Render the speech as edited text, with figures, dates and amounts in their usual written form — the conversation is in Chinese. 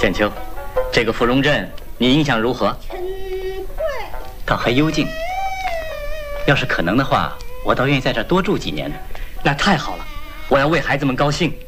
浅秋，这个芙蓉镇你印象如何？ 倒还幽静。要是可能的话，我倒愿意在这儿多住几年。 那太好了，我要为孩子们高兴。